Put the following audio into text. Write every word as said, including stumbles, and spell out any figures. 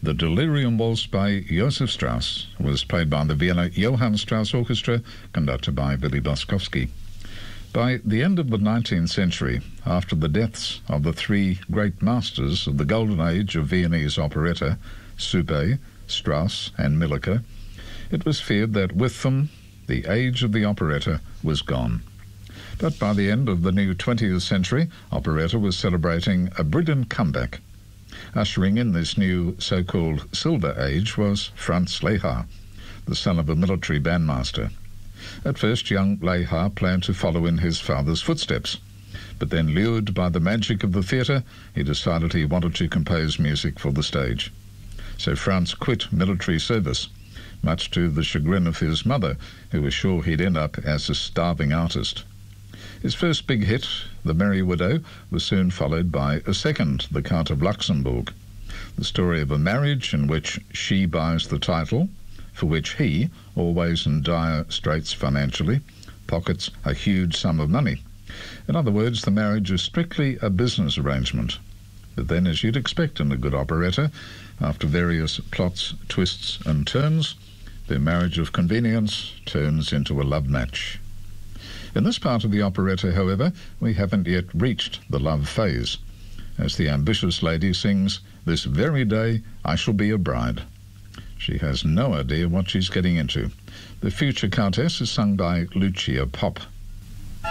The Delirium Waltz by Josef Strauss was played by the Vienna Johann Strauss Orchestra, conducted by Willy Boskowski. By the end of the nineteenth century, after the deaths of the three great masters of the golden age of Viennese operetta, Supe, Strauss and Millicke, it was feared that with them the age of the operetta was gone. But by the end of the new twentieth century, operetta was celebrating a brilliant comeback. Ushering in this new so-called Silver Age was Franz Lehár, the son of a military bandmaster. At first, young Lehár planned to follow in his father's footsteps, but then, lured by the magic of the theatre, he decided he wanted to compose music for the stage. So Franz quit military service, much to the chagrin of his mother, who was sure he'd end up as a starving artist. His first big hit, The Merry Widow, was soon followed by a second, The Count of Luxembourg, the story of a marriage in which she buys the title, for which he, always in dire straits financially, pockets a huge sum of money. In other words, the marriage is strictly a business arrangement. But then, as you'd expect in a good operetta, after various plots, twists and turns, their marriage of convenience turns into a love match. In this part of the operetta, however, we haven't yet reached the love phase, as the ambitious lady sings, "This very day I shall be a bride." She has no idea what she's getting into. The future countess is sung by Lucia Popp.